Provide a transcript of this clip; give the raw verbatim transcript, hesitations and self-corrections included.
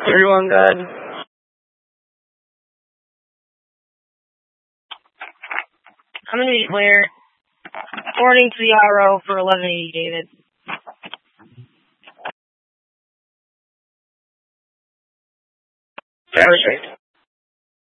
Everyone good? I'm going to be clear. According to the R O for eleven eighty, David. Perfect.